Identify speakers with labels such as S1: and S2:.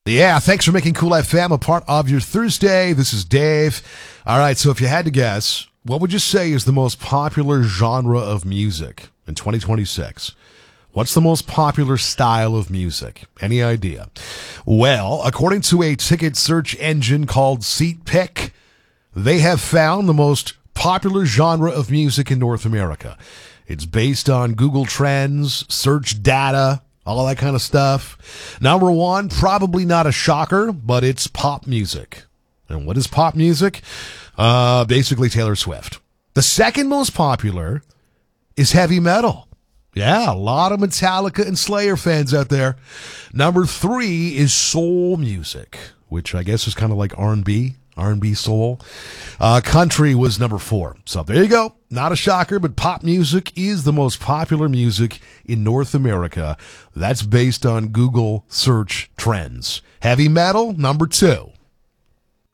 S1: Yeah, thanks for making Cool FM a part of your Thursday. This is Dave. All right, so if you had to guess, what would you say is the most popular genre of music in 2026? What's the most popular style of music? Any idea? Well, according to a ticket search engine called SeatPick, they have found the most popular genre of music in North America. It's based on Google Trends, search data, all that kind of stuff. Number one, probably not a shocker, but it's pop music. And what is pop music? Basically Taylor Swift. The second most popular is heavy metal. Yeah, a lot of Metallica and Slayer fans out there. Number three is soul music, which I guess is kind of like R&B soul. Country was number four. So there you go. Not a shocker, but pop music is the most popular music in North America. That's based on Google search trends. Heavy metal, number two.